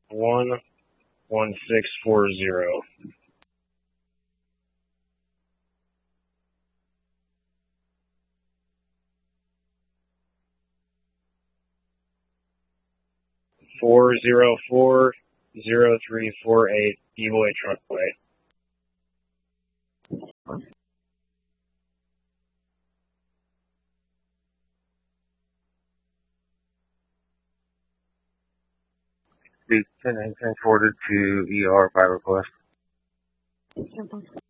11640. Four zero four 0348 Evoy Truckway. Be 10 forwarded to ER by request.